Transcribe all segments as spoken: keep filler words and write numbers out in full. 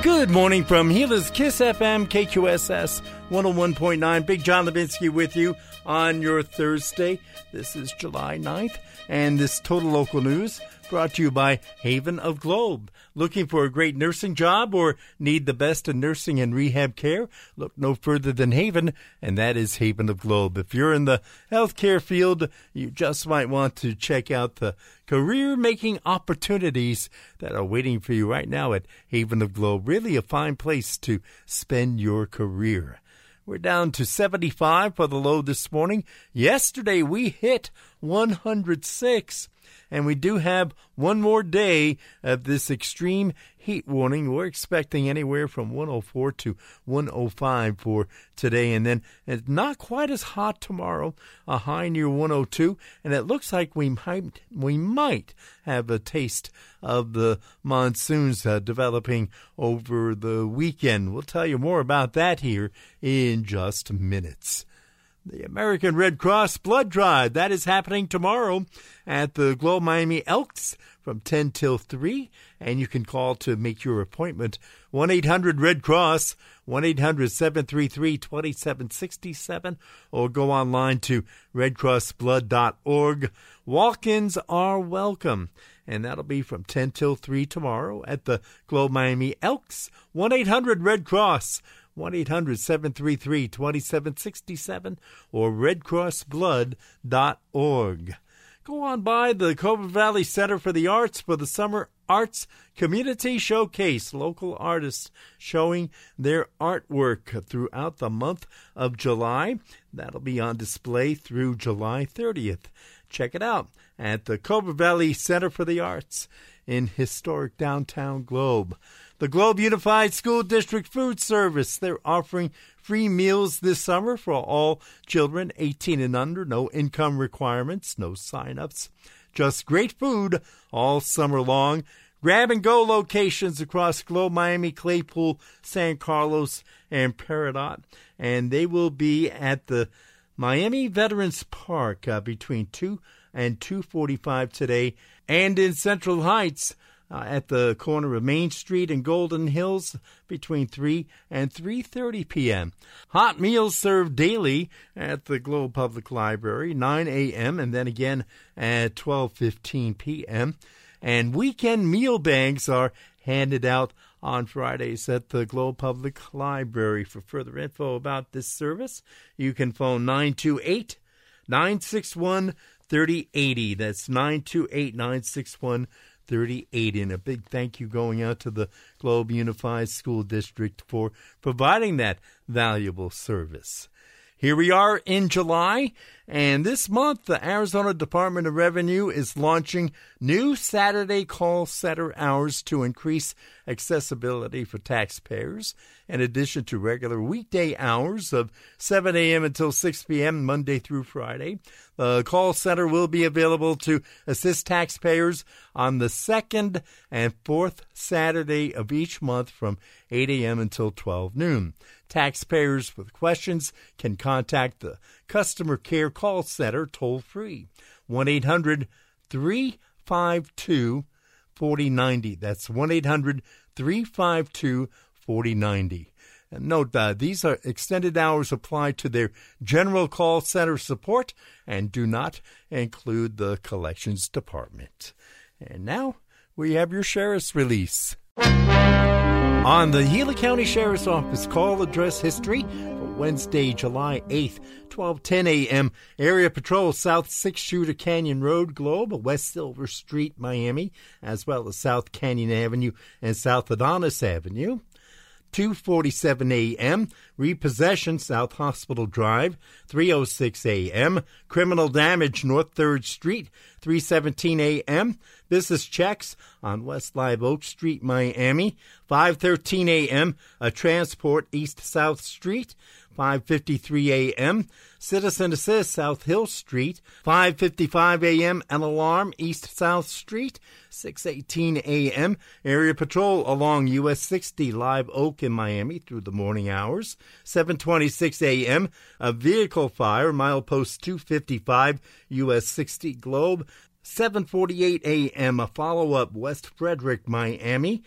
Good morning from Gila's Kiss F M, K Q S S one oh one point nine. Big John Levinsky with you on your Thursday. This is July ninth, and this Total Local News brought to you by Haven of Globe. Looking for a great nursing job or need the best in nursing and rehab care? Look no further than Haven, and that is Haven of Globe. If you're in the healthcare field, you just might want to check out the career-making opportunities that are waiting for you right now at Haven of Globe. Really a fine place to spend your career. We're down to seventy-five for the low this morning. Yesterday we hit one hundred six. And we do have one more day of this extreme heat warning. We're expecting anywhere from one oh four to one oh five for today. And then it's not quite as hot tomorrow, a high near one oh two. And it looks like we might we might have a taste of the monsoons uh, developing over the weekend. We'll tell you more about that here in just minutes. The American Red Cross Blood Drive, that is happening tomorrow at the Globe Miami Elks from ten till three, and you can call to make your appointment, one eight hundred red cross, one eight hundred seven three three two seven six seven, or go online to red cross blood dot org. Walk-ins are welcome, and that'll be from ten till three tomorrow at the Globe Miami Elks, one eight hundred red cross, one eight hundred seven three three two seven six seven, or red cross blood dot org. Go on by the Cobra Valley Center for the Arts for the Summer Arts Community Showcase. Local artists showing their artwork throughout the month of July. That'll be on display through July thirtieth. Check it out at the Cobra Valley Center for the Arts in historic downtown Globe. The Globe Unified School District Food Service, they're offering free meals this summer for all children eighteen and under. No income requirements, no sign-ups. Just great food all summer long. Grab-and-go locations across Globe, Miami, Claypool, San Carlos, and Peridot. And they will be at the Miami Veterans Park uh, between two and two forty-five today, and in Central Heights uh, at the corner of Main Street and Golden Hills between three and three thirty p.m. Hot meals served daily at the Globe Public Library, nine a.m., and then again at twelve fifteen p.m. And weekend meal bags are handed out on Fridays at the Globe Public Library. For further info about this service, you can phone nine two eight, nine six one, three oh eight oh. That's nine two eight, nine six one, three oh eight oh. And a big thank you going out to the Globe Unified School District for providing that valuable service. Here we are in July, and this month the Arizona Department of Revenue is launching new Saturday call center hours to increase accessibility for taxpayers, in addition to regular weekday hours of seven a.m. until six p.m. Monday through Friday. The call center will be available to assist taxpayers on the second and fourth Saturday of each month from eight a.m. until twelve noon. Taxpayers with questions can contact the Customer Care Call Center toll-free, one eight hundred three five two four oh nine oh. That's one eight hundred three five two four oh nine oh. And note that these are extended hours applied to their general call center support and do not include the collections department. And now we have your sheriff's release. On the Gila County Sheriff's Office call address history for Wednesday, July eighth, twelve ten a.m. Area Patrol South Six Shooter Canyon Road, Globe, West Silver Street, Miami, as well as South Canyon Avenue and South Adonis Avenue. two forty-seven a.m. Repossession, South Hospital Drive, three oh six a.m. Criminal damage, North third Street, three seventeen a.m. Business checks on West Live Oak Street, Miami, five thirteen a.m. A transport, East South Street, five fifty-three a.m. Citizen Assist, South Hill Street, five fifty-five a.m. An alarm, East South Street, six eighteen a.m. Area Patrol along U S sixty, Live Oak in Miami through the morning hours, seven twenty-six a.m. A vehicle fire, milepost two fifty-five, U S sixty, Globe, seven forty-eight a.m. A follow-up, West Frederick, Miami,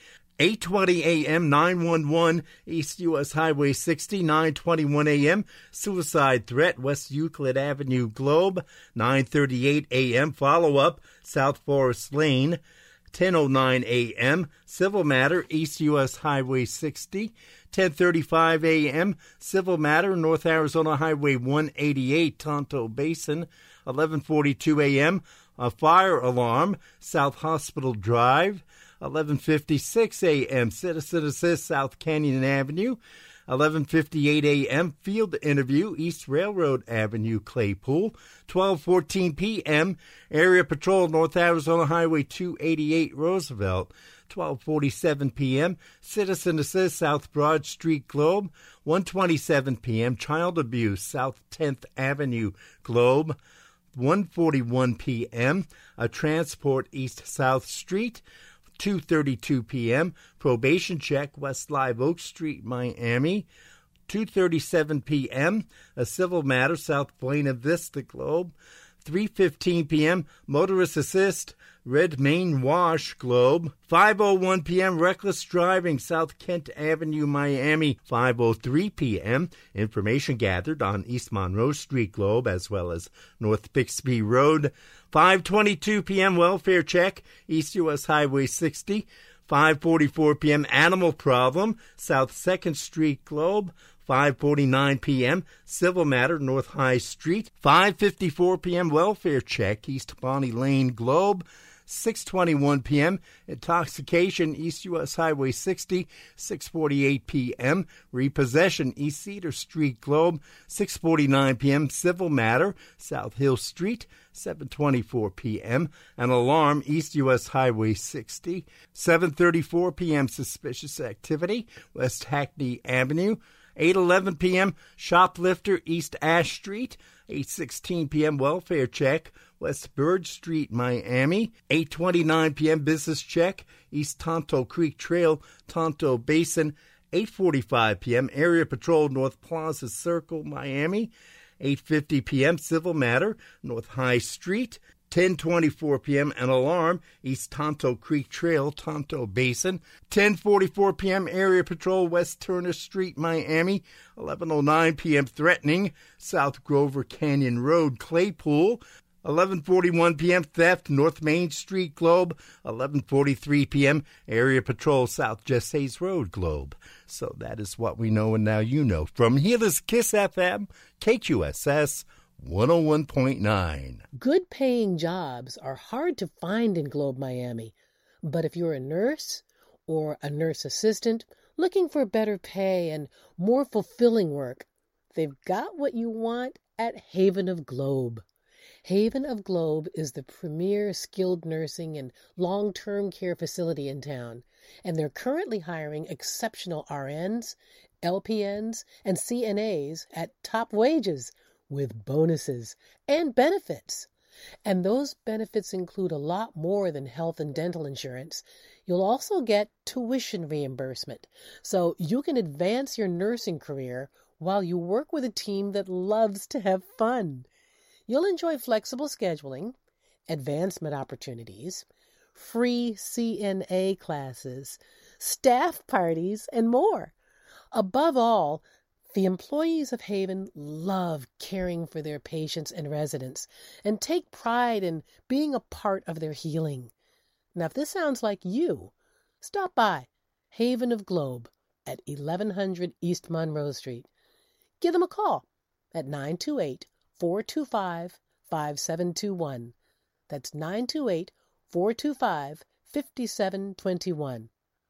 eight twenty a.m., nine one one East U S Highway sixty, nine twenty-one a.m., suicide threat, West Euclid Avenue, Globe, nine thirty-eight a.m., follow-up, South Forest Lane, ten oh nine a.m., civil matter, East U S Highway sixty, ten thirty-five a.m., civil matter, North Arizona Highway one eighty-eight, Tonto Basin, eleven forty-two a.m., a fire alarm, South Hospital Drive, eleven fifty-six a.m., Citizen Assist, South Canyon Avenue, eleven fifty-eight a.m., field interview, East Railroad Avenue, Claypool, twelve fourteen p.m., area patrol, North Arizona Highway two eighty-eight, Roosevelt, twelve forty-seven p.m., Citizen Assist, South Broad Street, Globe, one twenty-seven p.m., child abuse, South tenth Avenue, Globe, one forty-one p.m., a transport, East South Street, two thirty-two p.m., probation check, West Live Oak Street, Miami, two thirty-seven p.m., a civil matter, South Buena Vista, Globe, three fifteen p.m., motorist assist, Red Main Wash, Globe, five oh one p.m., reckless driving, South Kent Avenue, Miami, five oh three p.m., information gathered on East Monroe Street, Globe, as well as North Bixby Road, five twenty-two p.m., welfare check, East U S Highway sixty, five forty-four p.m., animal problem, South second Street, Globe, five forty-nine p.m., civil matter, North High Street, five fifty-four p.m., welfare check, East Bonnie Lane, Globe, six twenty-one p.m., intoxication, East U S Highway sixty, six forty-eight p.m., repossession, East Cedar Street, Globe, six forty-nine p.m., civil matter, South Hill Street, seven twenty-four p.m., an alarm, East U S Highway sixty, seven thirty-four p.m., suspicious activity, West Hackney Avenue, eight eleven p.m., shoplifter, East Ash Street, eight sixteen p.m., welfare check, West Bird Street, Miami, eight twenty-nine p.m., business check, East Tonto Creek Trail, Tonto Basin, eight forty-five p.m., area patrol, North Plaza Circle, Miami, eight fifty p.m., civil matter, North High Street, ten twenty-four p.m., an alarm, East Tonto Creek Trail, Tonto Basin, ten forty-four p.m., area patrol, West Turner Street, Miami, eleven oh nine p.m., threatening, South Grover Canyon Road, Claypool, eleven forty-one p.m., theft, North Main Street, Globe, eleven forty-three p.m., area patrol, South Jesse's Road, Globe. So that is what we know, and now you know. From here, this KISS F M, K Q S S, one oh one point nine. Good paying jobs are hard to find in Globe, Miami. But if you're a nurse or a nurse assistant looking for better pay and more fulfilling work, they've got what you want at Haven of Globe. Haven of Globe is the premier skilled nursing and long-term care facility in town, and they're currently hiring exceptional R Ns, L P Ns, and C N As at top wages, with bonuses and benefits. And those benefits include a lot more than health and dental insurance. You'll also get tuition reimbursement, so you can advance your nursing career while you work with a team that loves to have fun. You'll enjoy flexible scheduling, advancement opportunities, free C N A classes, staff parties, and more. Above all, the employees of Haven love caring for their patients and residents and take pride in being a part of their healing. Now, if this sounds like you, stop by Haven of Globe at eleven hundred East Monroe Street. Give them a call at nine two eight, four two five, five seven two one. That's nine two eight, four two five, five seven two one.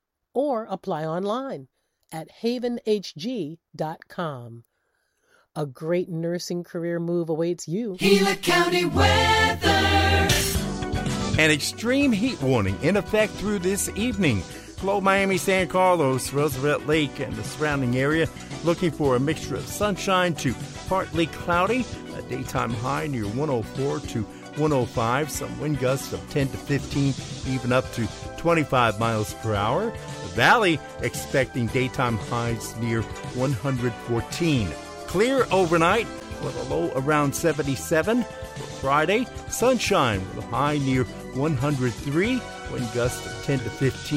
Or apply online at haven h g dot com. A great nursing career move awaits you. Gila County weather. An extreme heat warning in effect through this evening. Globe, Miami, San Carlos, Roosevelt Lake, and the surrounding area looking for a mixture of sunshine to partly cloudy. A daytime high near one oh four to one oh five. Some wind gusts of ten to fifteen, even up to twenty-five miles per hour. The Valley expecting daytime highs near one hundred fourteen. Clear overnight with a low around seventy-seven. For Friday, sunshine with a high near one hundred three. Wind gusts of ten to fifteen.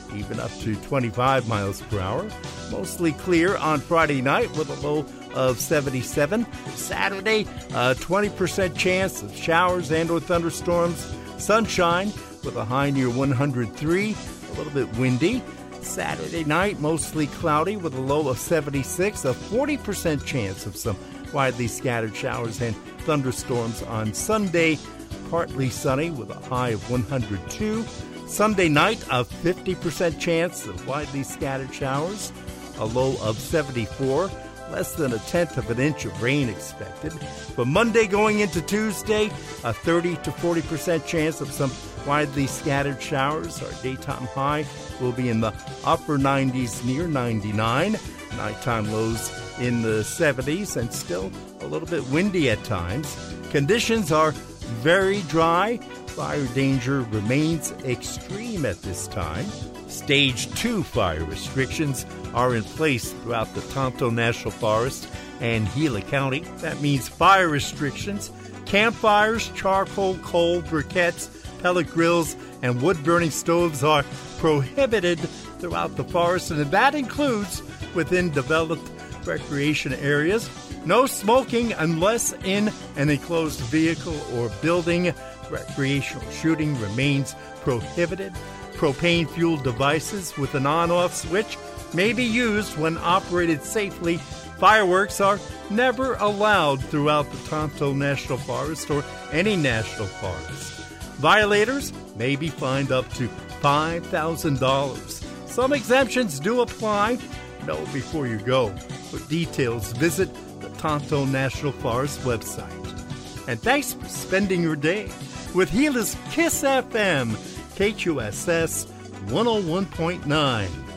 even up to twenty-five miles per hour. Mostly clear on Friday night with a low of seventy-seven. Saturday, a twenty percent chance of showers and or thunderstorms. Sunshine with a high near one hundred three, a little bit windy. Saturday night, mostly cloudy with a low of seventy-six, a forty percent chance of some widely scattered showers and thunderstorms on Sunday. Partly sunny with a high of one hundred two. Sunday night, a fifty percent chance of widely scattered showers, a low of seventy-four. Less than a tenth of an inch of rain expected. But Monday going into Tuesday, a thirty to forty percent chance of some widely scattered showers. Our daytime high will be in the upper nineties near ninety-nine. Nighttime lows in the seventies and still a little bit windy at times. Conditions are very dry. Fire danger remains extreme at this time. Stage two fire restrictions are in place throughout the Tonto National Forest and Gila County. That means fire restrictions, campfires, charcoal, coal, briquettes, pellet grills, and wood-burning stoves are prohibited throughout the forest, and that includes within developed recreation areas. No smoking unless in an enclosed vehicle or building. Recreational shooting remains prohibited. Propane-fueled devices with an on-off switch may be used when operated safely. Fireworks are never allowed throughout the Tonto National Forest or any national forest. Violators may be fined up to five thousand dollars. Some exemptions do apply. Know before you go. For details, visit the Tonto National Forest website. And thanks for spending your day with Gila's Kiss F M, K Q S S one oh one point nine.